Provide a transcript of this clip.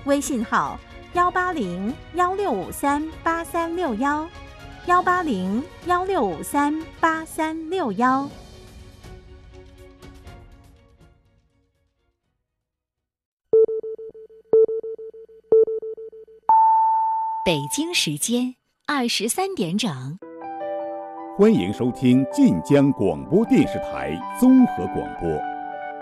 微信号180-1653-8361，180-1653-8361。 北京时间23点整， 欢迎收听晋江广播电视台综合广播。